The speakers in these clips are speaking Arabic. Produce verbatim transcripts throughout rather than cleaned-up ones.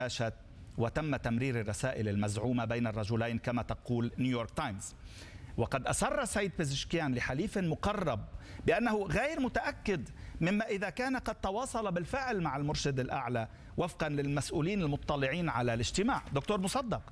وتم تمرير الرسائل المزعومة بين الرجلين كما تقول نيويورك تايمز. وقد أصر سيد بزشكيان لحليف مقرب بأنه غير متأكد مما إذا كان قد تواصل بالفعل مع المرشد الأعلى وفقا للمسؤولين المطلعين على الاجتماع. دكتور مصدق.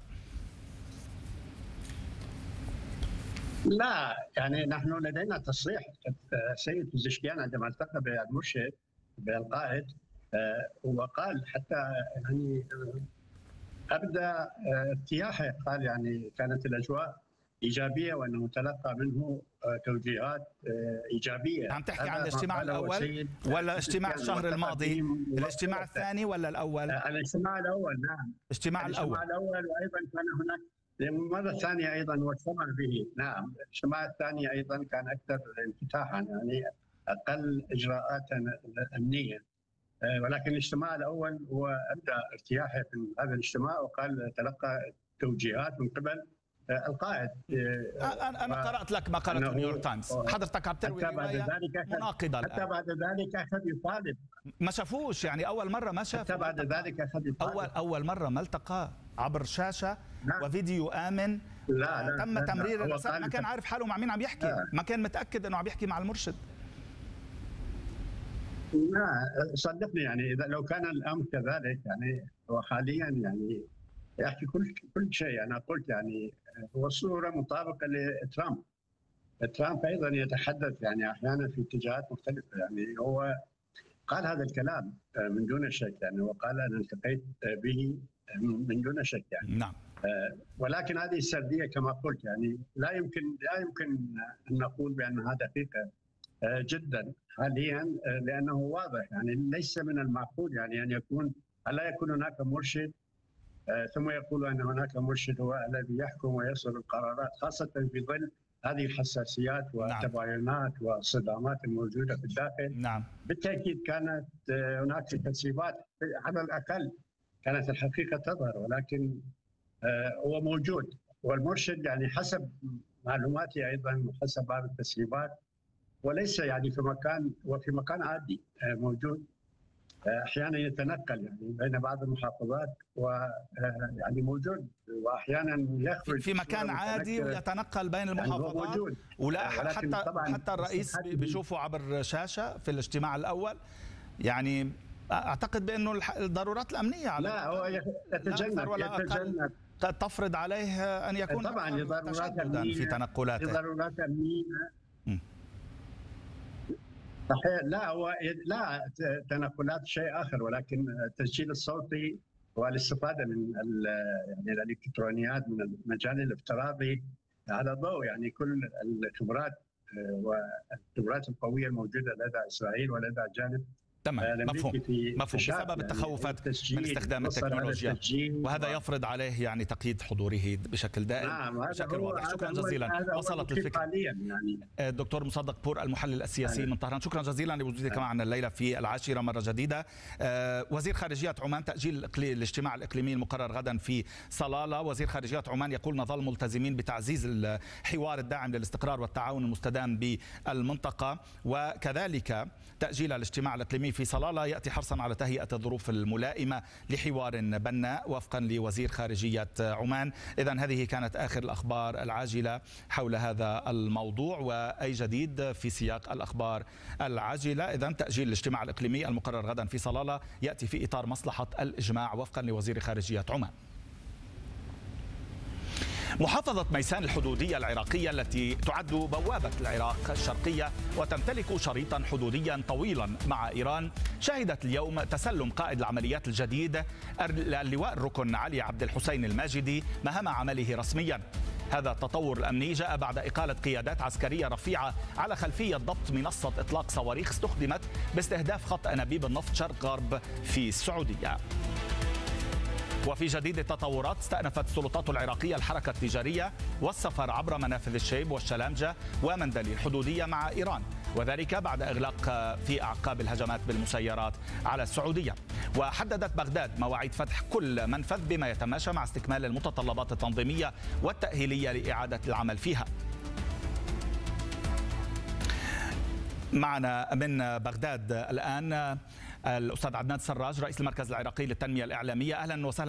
لا، يعني نحن لدينا تصريح سيد بزشكيان عندما التقى بالمرشد بالقائد وقال حتى يعني أبدى ارتياحه، قال يعني كانت الأجواء إيجابية وأنه تلقى منه توجيهات إيجابية. عم تحكي عن الاجتماع الأول ولا اجتماع الشهر الماضي؟ الاجتماع الثاني ولا الأول؟ الاجتماع الأول، نعم. الاجتماع الأول الاجتماع الأول وأيضا كان هناك مرة ثانية أيضا واجتمع به، نعم. الاجتماع الثاني أيضا كان أكثر انفتاحا، يعني أقل إجراءات أمنية، ولكن الاجتماع الأول هو أبدى ارتياحه في هذا الاجتماع وقال تلقى توجيهات من قبل القائد. أنا أنا قرأت لك ما قالته نيويورك تايمز، حضرتك عم تروي رواية مناقضة. حتى بعد ذلك أخذ يطالب، ما شافوش، يعني أول مرة ما شاف، حتى بعد ذلك أخذ يطالب. أول أول مرة ما التقى عبر شاشة لا. وفيديو آمن. لا لا تم لا تمرير لا. الرسائل، ما كان عارف حاله مع مين عم يحكي، لا. ما كان متأكد أنه عم يحكي مع المرشد. لا صدقني، يعني إذا لو كان الأمر كذلك يعني هو حاليا يعني يحكي كل كل شيء. أنا قلت يعني هو الصورة مطابقة لترامب. ترامب أيضا يتحدث يعني أحيانا في اتجاهات مختلفة، يعني هو قال هذا الكلام من دون شك، يعني وقال أنا التقيت به من دون شك يعني. نعم. ولكن هذه السردية كما قلت يعني لا يمكن لا يمكن أن نقول بأنها دقيقة جدا حاليا، لأنه واضح يعني ليس من المعقول يعني أن يكون ألا يكون هناك مرشد ثم يقول أن هناك مرشد هو الذي يحكم ويصل القرارات، خاصة في ظل هذه الحساسيات والتباينات والصدامات الموجودة في الداخل. نعم. بالتأكيد كانت هناك تسريبات، على الأقل كانت الحقيقة تظهر، ولكن هو موجود. والمرشد يعني حسب معلوماتي أيضا وحسب بعض التسريبات وليس يعني في مكان وفي مكان عادي موجود، احيانا يتنقل يعني بين بعض المحافظات ويعني موجود، واحيانا يخرج في مكان عادي ويتنقل بين المحافظات. يعني ولا حتى حتى الرئيس بيشوفه عبر شاشه في الاجتماع الاول. يعني اعتقد بانه الضرورات الامنيه على لا هو يتجنب يتجنب تفرض عليه ان يكون طبعا لضرورات امنيه في تنقلاته. لضرورات امنيه صحيح. لا هو لا تنقلات شيء اخر، ولكن التسجيل الصوتي والاستفاده من يعني الالكترونيات من المجال الافتراضي على ضوء يعني كل الخبرات والخبرات القويه الموجوده لدى اسرائيل ولدى الجانب. تمام، مفهوم مفهوم بسبب التخوفات يعني من استخدام التكنولوجيا، وهذا يفرض عليه يعني تقييد حضوره بشكل دائم. نعم بشكل واضح. شكرا جزيلا. وصلت الفكره. يعني. الدكتور مصدق بور المحلل السياسي من طهران، شكرا جزيلا لوجودك معنا الليله في العاشره مره جديده. وزير خارجيه عمان تاجيل الاجتماع الاقليمي المقرر غدا في صلاله. وزير خارجيه عمان يقول نظل ملتزمين بتعزيز الحوار الداعم للاستقرار والتعاون المستدام بالمنطقه، وكذلك تاجيل الاجتماع الاقليمي في صلالة يأتي حرصا على تهيئة الظروف الملائمة لحوار بناء وفقا لوزير خارجية عمان. إذن هذه كانت آخر الأخبار العاجلة حول هذا الموضوع، وأي جديد في سياق الأخبار العاجلة. إذن تأجيل الاجتماع الإقليمي المقرر غدا في صلالة يأتي في إطار مصلحة الإجماع وفقا لوزير خارجية عمان. محافظة ميسان الحدودية العراقية التي تعد بوابة العراق الشرقية وتمتلك شريطا حدوديا طويلا مع إيران شهدت اليوم تسلم قائد العمليات الجديد اللواء الركن علي عبد الحسين الماجدي مهام عمله رسميا. هذا التطور الأمني جاء بعد إقالة قيادات عسكرية رفيعة على خلفية ضبط منصة إطلاق صواريخ استخدمت باستهداف خط أنابيب النفط شرق غرب في السعودية. وفي جديد التطورات استأنفت السلطات العراقية الحركة التجارية والسفر عبر منافذ الشيب والشلامجة ومندلي الحدودية مع إيران، وذلك بعد إغلاق في أعقاب الهجمات بالمسيرات على السعودية. وحددت بغداد مواعيد فتح كل منفذ بما يتماشى مع استكمال المتطلبات التنظيمية والتأهيلية لإعادة العمل فيها. معنا من بغداد الآن الأستاذ عدنان سراج رئيس المركز العراقي للتنمية الإعلامية. أهلا وسهلا